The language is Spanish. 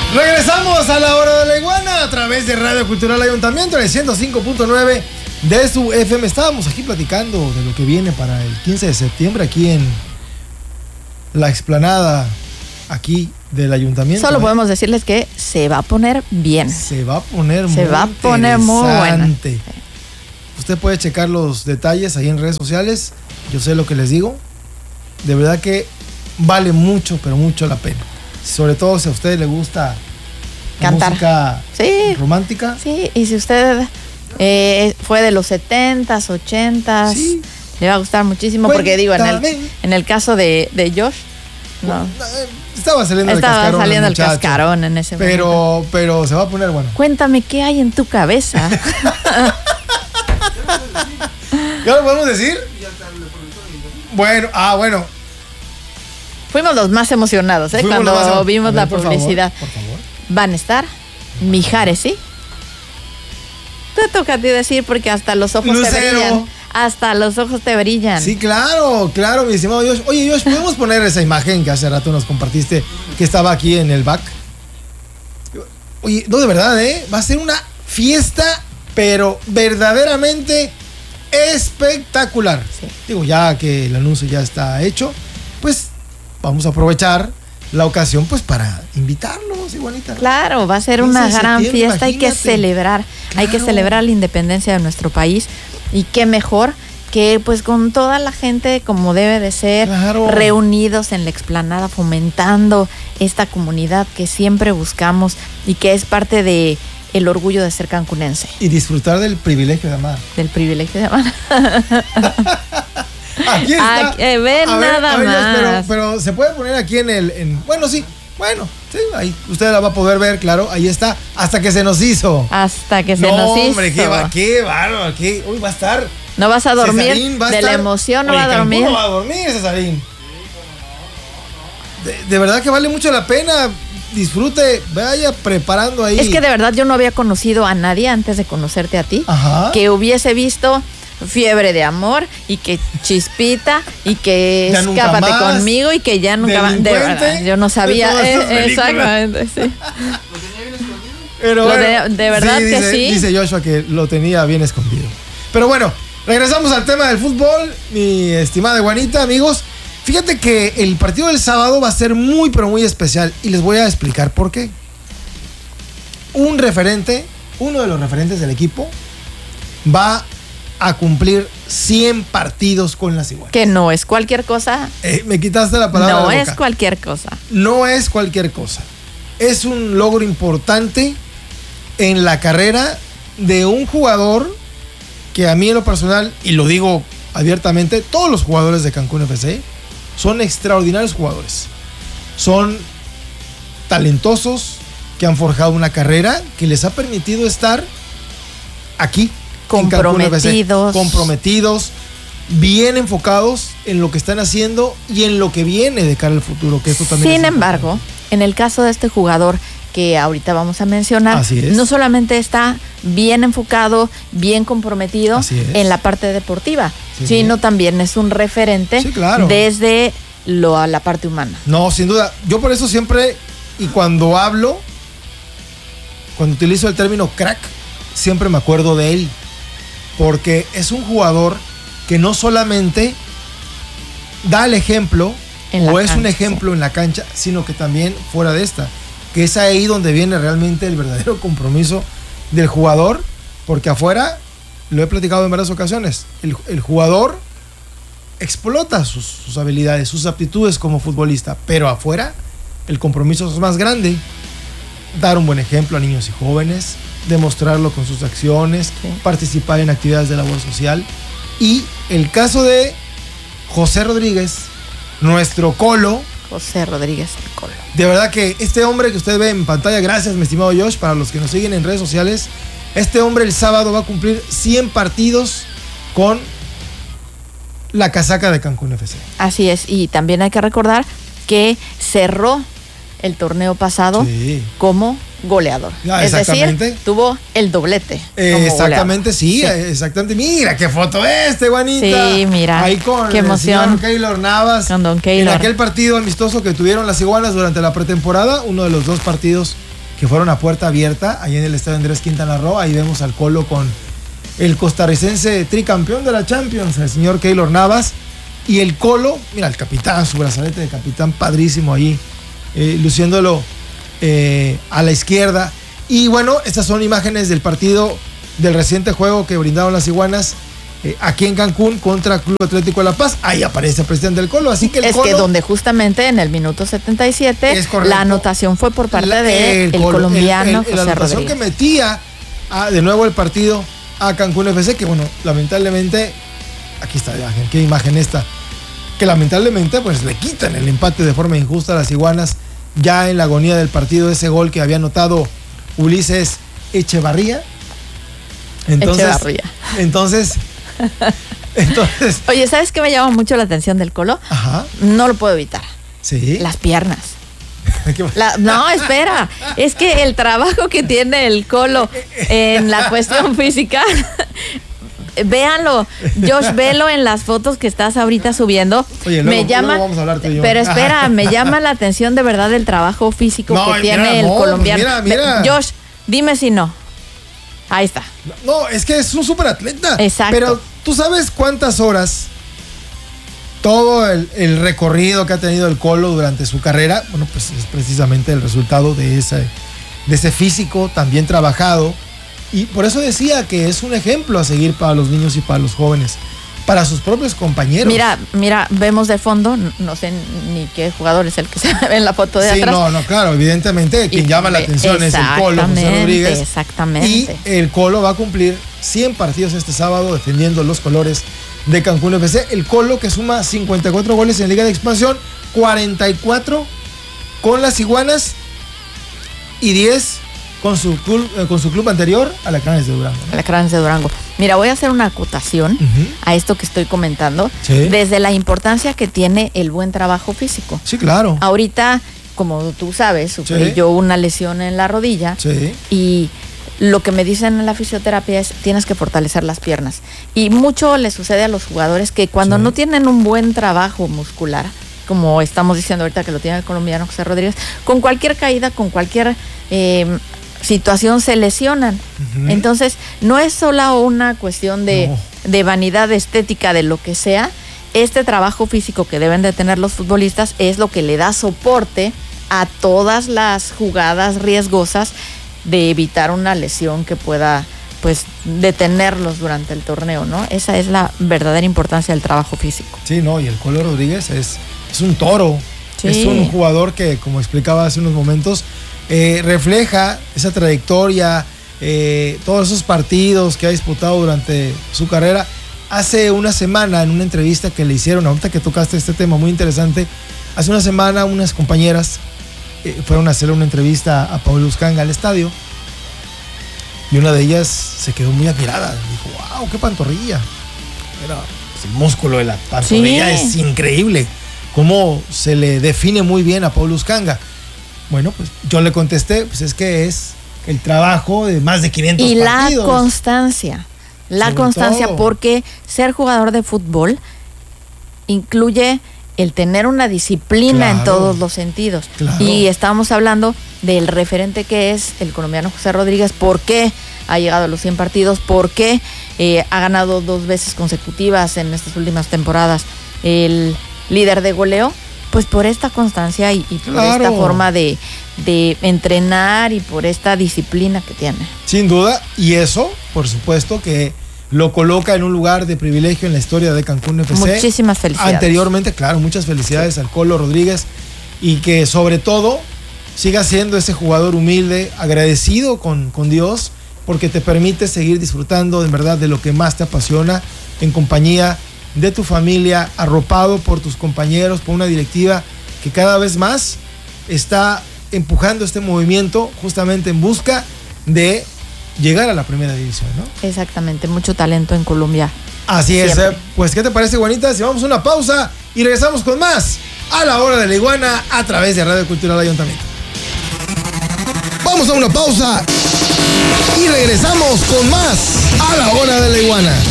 Regresamos a la hora de la iguana a través de Radio Cultural Ayuntamiento, en el 105.9 de su FM. Estábamos aquí platicando de lo que viene para el 15 de septiembre aquí en la explanada aquí del Ayuntamiento. Solo podemos decirles que se va a poner bien. Se va a poner muy buena. Usted puede checar los detalles ahí en redes sociales. Yo sé lo que les digo. De verdad que vale mucho, pero mucho la pena. Sobre todo si a usted le gusta cantar, música romántica. Sí, y si usted fue de los 70s, 80s, sí, le va a gustar muchísimo. Cuéntame. Porque digo, en el caso de Josh, no. Estaba saliendo el cascarón en ese momento. Pero se va a poner bueno. Cuéntame qué hay en tu cabeza. ¿Ya lo podemos decir? Bueno. Fuimos los más emocionados, cuando vimos la publicidad. Por favor. Van a estar Mijares, ¿sí? Te toca a ti decir porque hasta los ojos te brillan. Hasta los ojos te brillan. Sí, claro, mi estimado Josh. Oye, Josh, ¿podemos poner esa imagen que hace rato nos compartiste que estaba aquí en el back? Oye, no, de verdad, va a ser una fiesta, pero verdaderamente espectacular. Sí. Digo, ya que el anuncio ya está hecho, pues vamos a aprovechar la ocasión pues para invitarlos, iguanita. Claro, va a ser una gran fiesta, hay que celebrar, hay que celebrar la independencia de nuestro país, y qué mejor que pues con toda la gente como debe de ser, reunidos en la explanada fomentando esta comunidad que siempre buscamos y que es parte de el orgullo de ser cancunense. Y disfrutar del privilegio de amar. Aquí está. Nada más. Pero se puede poner aquí bueno, sí, ahí usted la va a poder ver, claro, ahí está, hasta que se nos hizo. Hombre, qué bárbaro, aquí, uy, va a estar. No vas a dormir, Cesarín de la emoción no va a dormir. No va a dormir, Cesarín. De verdad que vale mucho la pena. Disfrute, vaya preparando ahí. Es que de verdad yo no había conocido a nadie antes de conocerte a ti. Ajá. Que hubiese visto Fiebre de Amor y que Chispita y que ya Escápate conmigo y que ya nunca más. De verdad, yo no sabía. Exactamente, sí. Pero de verdad sí, que sí. Dice Joshua que lo tenía bien escondido. Pero bueno, regresamos al tema del fútbol, mi estimada Juanita, amigos. Fíjate que el partido del sábado va a ser muy, pero muy especial. Y les voy a explicar por qué. Uno de los referentes del equipo, va a cumplir 100 partidos con las iguanas. Que no es cualquier cosa. Me quitaste la palabra de la boca. No es cualquier cosa. No es cualquier cosa. Es un logro importante en la carrera de un jugador que a mí en lo personal, y lo digo abiertamente, todos los jugadores de Cancún FC son extraordinarios jugadores. Son talentosos que han forjado una carrera que les ha permitido estar aquí. Comprometidos, bien enfocados en lo que están haciendo y en lo que viene de cara al futuro, que esto también. Sin embargo, en el caso de este jugador que ahorita vamos a mencionar, no solamente está bien enfocado, bien comprometido en la parte deportiva, sino también es un referente desde la parte humana. No, sin duda. Yo por eso siempre, y cuando utilizo el término crack, siempre me acuerdo de él, porque es un jugador que no solamente da el ejemplo es un ejemplo en la cancha, sino que también fuera de esta, que es ahí donde viene realmente el verdadero compromiso del jugador, porque afuera, lo he platicado en varias ocasiones, el jugador explota sus habilidades, sus aptitudes como futbolista, pero afuera el compromiso es más grande, dar un buen ejemplo a niños y jóvenes, demostrarlo con sus acciones, participar en actividades de labor social. Y el caso de José Rodríguez, nuestro Colo. José Rodríguez, el Colo. De verdad que este hombre que usted ve en pantalla, gracias mi estimado Josh, para los que nos siguen en redes sociales, este hombre el sábado va a cumplir 100 partidos con la casaca de Cancún FC. Así es, y también hay que recordar que cerró el torneo pasado como goleador. Es decir, tuvo el doblete. Exactamente, exactamente. Mira qué foto Juanita. Sí, mira. Ahí con qué emoción. El señor Keylor Navas. Con don Keylor. En aquel partido amistoso que tuvieron las iguanas durante la pretemporada, uno de los dos partidos que fueron a puerta abierta, ahí en el estadio Andrés Quintana Roo. Ahí vemos al Colo con el costarricense tricampeón de la Champions, el señor Keylor Navas. Y el Colo, mira, el capitán, su brazalete de capitán padrísimo ahí, luciéndolo a la izquierda. Y bueno, estas son imágenes del partido del reciente juego que brindaron las Iguanas aquí en Cancún contra Club Atlético de La Paz. Ahí aparece el presidente del Colo, así que el Colo, que donde justamente en el minuto 77 la anotación fue por parte del colombiano José Rodríguez. La anotación que metía de nuevo el partido a Cancún FC, que bueno, lamentablemente, aquí está la imagen, qué imagen esta, que lamentablemente pues le quitan el empate de forma injusta a las Iguanas ya en la agonía del partido, ese gol que había anotado Ulises Echevarría. Entonces oye, ¿sabes qué me llama mucho la atención del Colo? Ajá. No lo puedo evitar. ¿Sí? Las piernas. No, espera. Es que el trabajo que tiene el Colo en la cuestión física, véanlo, Josh, velo en las fotos que estás ahorita subiendo. Oye, luego vamos a hablar tú y yo. Pero espera, me llama la atención de verdad el trabajo físico que tiene el colombiano. Mira. Josh, dime si no. Ahí está. No, es que es un súper atleta. Exacto. Pero tú sabes cuántas horas, todo el recorrido que ha tenido el Colo durante su carrera, bueno, pues es precisamente el resultado de ese físico tan bien trabajado. Y por eso decía que es un ejemplo a seguir para los niños y para los jóvenes, para sus propios compañeros. Mira, vemos de fondo, no sé ni qué jugador es el que se ve en la foto de atrás. Sí, no, claro, evidentemente quien llama la atención es el Colo, José Rodríguez. Exactamente. Y el Colo va a cumplir 100 partidos este sábado defendiendo los colores de Cancún FC. El Colo que suma 54 goles en Liga de Expansión, 44 con las Iguanas y 10 con su club anterior, Alacranes de Durango, ¿no? Alacranes de Durango. Mira, voy a hacer una acotación a esto que estoy comentando, sí, desde la importancia que tiene el buen trabajo físico. Sí, claro. Ahorita, como tú sabes, sufrí yo una lesión en la rodilla, y lo que me dicen en la fisioterapia es tienes que fortalecer las piernas. Y mucho le sucede a los jugadores que cuando no tienen un buen trabajo muscular, como estamos diciendo ahorita que lo tiene el colombiano José Rodríguez, con cualquier caída, con cualquier situación se lesionan. Entonces, no es solo una cuestión de vanidad estética, de lo que sea. Este trabajo físico que deben de tener los futbolistas es lo que le da soporte a todas las jugadas riesgosas de evitar una lesión que pueda pues detenerlos durante el torneo, ¿no? Esa es la verdadera importancia del trabajo físico. Sí, no, y el Colo Rodríguez es un toro. Sí. Es un jugador que, como explicaba hace unos momentos, refleja esa trayectoria, todos esos partidos que ha disputado durante su carrera. Hace una semana, en una entrevista que le hicieron, ahorita que tocaste este tema muy interesante, hace una semana unas compañeras fueron a hacerle una entrevista a Paul Uzcanga al estadio, y una de ellas se quedó muy admirada. Dijo, wow, qué pantorrilla. El músculo de la pantorrilla es increíble. Cómo se le define muy bien a Paul Uzcanga. Bueno, pues yo le contesté, pues es que es el trabajo de más de 500 partidos. Y la constancia. La constancia, porque ser jugador de fútbol incluye el tener una disciplina en todos los sentidos. Claro. Y estábamos hablando del referente que es el colombiano José Rodríguez, por qué ha llegado a los 100 partidos, por qué ha ganado 2 veces consecutivas en estas últimas temporadas el líder de goleo, pues por esta constancia y por esta forma de entrenar y por esta disciplina que tiene. Sin duda, y eso, por supuesto, que lo coloca en un lugar de privilegio en la historia de Cancún FC. Muchísimas felicidades. Anteriormente, claro, muchas felicidades al Colo Rodríguez, y que sobre todo siga siendo ese jugador humilde, agradecido con Dios, porque te permite seguir disfrutando de verdad de lo que más te apasiona, en compañía de tu familia, arropado por tus compañeros, por una directiva que cada vez más está empujando este movimiento justamente en busca de llegar a la primera división, ¿no? Exactamente, mucho talento en Colombia. Así siempre. Es, pues ¿qué te parece, Juanita? Si vamos a una pausa y regresamos con más a la hora de la iguana a través de Radio Cultural Ayuntamiento. Vamos a una pausa y regresamos con más a la hora de la iguana.